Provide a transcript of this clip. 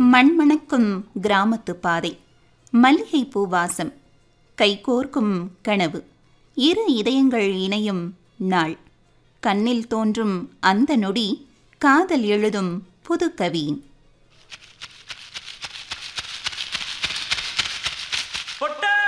மண்மணக்கும் கிராமத்து பாதை, மல்லிகை பூவாசம், கைகோர்க்கும் கனவு, இரு இதயங்கள் இணையும் நாள், கண்ணில் தோன்றும் அந்த நொடி, காதல் எழுதும் புதுக்கவி. பொட்ட